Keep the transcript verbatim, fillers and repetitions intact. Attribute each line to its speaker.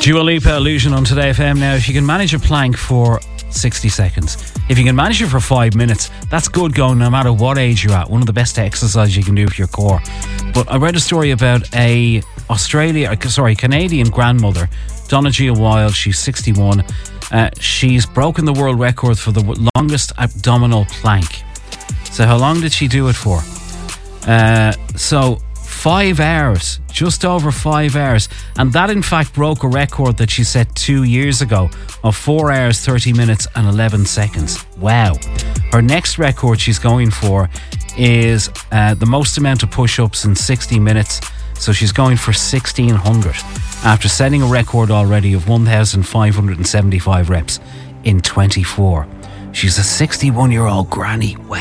Speaker 1: Dua Lipa, Illusion on Today F M. Now, if you can manage a plank for sixty seconds, if you can manage it for five minutes, that's good going no matter what age you're at. One of the best exercises you can do for your core. But I read a story about a Australia, sorry, Canadian grandmother, Donna Gia Wild. She's sixty-one. Uh, she's broken the world record for the longest abdominal plank. So how long did she do it for? Uh, so five hours, just over five hours. And that in fact broke a record that she set two years ago of four hours, thirty minutes and eleven seconds. Wow. Her next record she's going for is uh, the most amount of push-ups in sixty minutes. So she's going for sixteen hundred after setting a record already of one thousand five hundred seventy-five reps in twenty-four. She's a sixty-one year old granny. Wow.